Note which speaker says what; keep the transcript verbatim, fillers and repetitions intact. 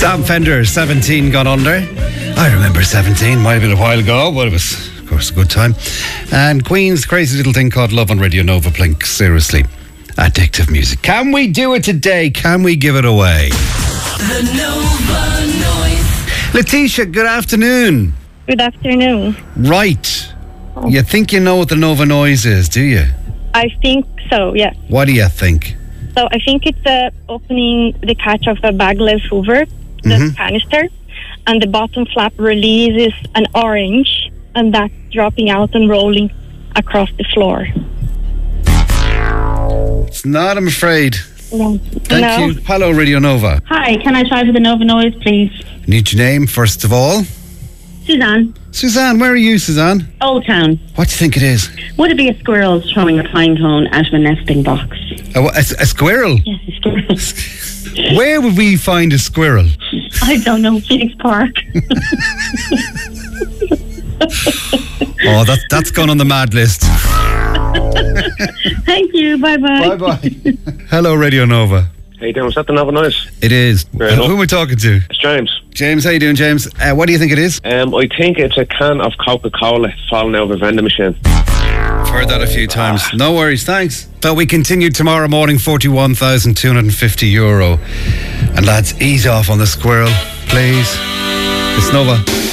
Speaker 1: Sam Fender, seventeen gone under. I remember seventeen, might have been a while ago, but it was, of course, a good time. And Queen's Crazy Little Thing Called Love on Radio Nova Blink. Seriously, addictive music. Can we do it today? Can we give it away?
Speaker 2: The Nova Noise.
Speaker 1: Letitia, good afternoon.
Speaker 3: Good afternoon.
Speaker 1: Right. You think you know what the Nova Noise is, do you?
Speaker 3: I think so, yeah.
Speaker 1: What do you think?
Speaker 3: So I think it's uh, opening the catch of a bagless Hoover, the
Speaker 1: Mhm.
Speaker 3: canister, and the bottom flap releases an orange, and that's dropping out and rolling across the floor.
Speaker 1: It's not, I'm afraid.
Speaker 3: No.
Speaker 1: Thank
Speaker 3: no.
Speaker 1: you. Hello, Radio Nova.
Speaker 4: Hi, can I try for the Nova Noise, please?
Speaker 1: Need your name, first of all.
Speaker 4: Suzanne,
Speaker 1: Suzanne, where are you, Suzanne?
Speaker 4: Old Town.
Speaker 1: What do you think it is?
Speaker 4: Would it be a squirrel throwing a pine cone out of a nesting box?
Speaker 1: A, a, a squirrel?
Speaker 4: Yes, a squirrel.
Speaker 1: Where would we find a squirrel?
Speaker 4: I don't know, Phoenix Park.
Speaker 1: Oh, that's that's gone on the mad list.
Speaker 4: Thank you, bye-bye.
Speaker 1: Bye-bye. Hello, Radio Nova.
Speaker 5: How you doing? Is that the Nova Noise?
Speaker 1: It is.
Speaker 5: Fair
Speaker 1: Who
Speaker 5: enough.
Speaker 1: am I talking to?
Speaker 5: It's James.
Speaker 1: James, how you doing, James? Uh, what do you think it is?
Speaker 5: Um, I think it's a can of Coca-Cola falling out of a vending machine.
Speaker 1: I've heard that a few times. No worries, thanks. So we continue tomorrow morning, forty-one thousand two hundred fifty euro. And lads, ease off on the squirrel, please. It's Nova.